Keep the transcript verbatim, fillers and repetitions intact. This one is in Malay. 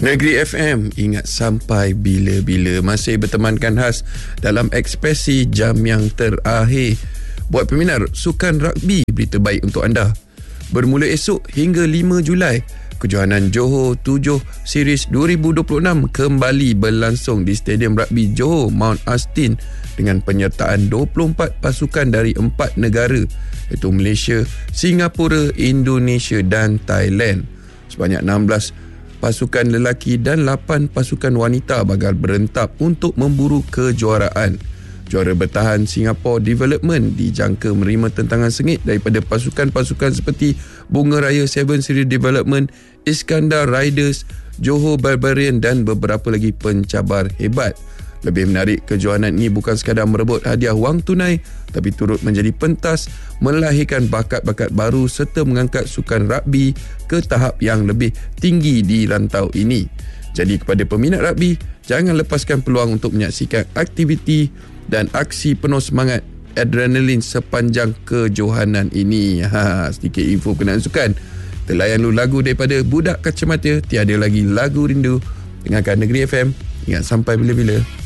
Negeri F M, ingat sampai bila-bila. Masih bertemankan khas dalam ekspresi jam yang terakhir. Buat peminat sukan rugby, berita baik untuk anda. Bermula esok hingga lima Julai, kejohanan Johor tujuh Series dua ribu dua puluh enam kembali berlangsung di Stadium Rugby Johor Mount Austin dengan penyertaan dua puluh empat pasukan dari empat negara, iaitu Malaysia, Singapura, Indonesia dan Thailand. Sebanyak enam belas pasukan lelaki dan lapan pasukan wanita bakal berentap untuk memburu kejuaraan. Juara bertahan Singapore Development dijangka menerima tentangan sengit daripada pasukan-pasukan seperti Bunga Raya tujuh Series Development, Iskandar Riders, Johor Barbarian dan beberapa lagi pencabar hebat. Lebih menarik, kejohanan ini bukan sekadar merebut hadiah wang tunai, tapi turut menjadi pentas melahirkan bakat-bakat baru serta mengangkat sukan rugby ke tahap yang lebih tinggi di rantau ini. Jadi kepada peminat rugby, jangan lepaskan peluang untuk menyaksikan aktiviti dan aksi penuh semangat adrenalin sepanjang kejohanan ini. Ha, sedikit info kenaan sukan. Terlayan lu lagu daripada Budak Kacamata, Tiada Lagi Lagu Rindu. Dengarkan Negeri F M. Ingat sampai bila-bila.